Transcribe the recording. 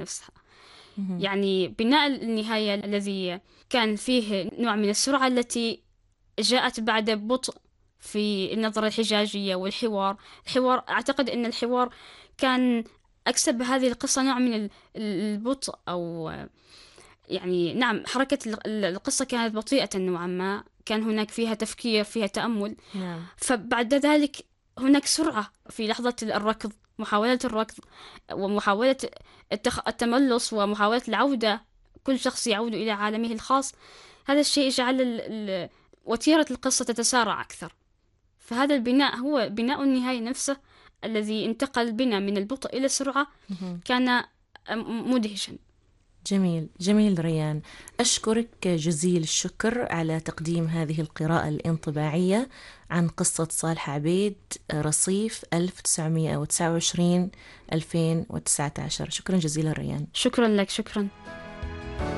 نفسها. يعني بناء النهاية الذي كان فيه نوع من السرعة التي جاءت بعد بطء في النظرة الحجاجية والحوار. أعتقد أن الحوار كان أكسب هذه القصة نوع من البطء، أو يعني نعم، حركة القصة كانت بطيئة نوعا ما، كان هناك فيها تفكير، فيها تأمل. نعم. فبعد ذلك هناك سرعة في لحظة الركض، محاولة الركض ومحاولة التملص ومحاولة العودة، كل شخص يعود إلى عالمه الخاص. هذا الشيء جعل وتيرة القصة تتسارع أكثر. فهذا البناء هو بناء النهاية نفسه الذي انتقل بنا من البطء إلى السرعة، كان مدهشا. جميل جميل ريان، أشكرك جزيل الشكر على تقديم هذه القراءة الانطباعية عن قصة صالح عبيد، رصيف 1929-2019. شكرا جزيلا ريان. شكرا لك. شكرا.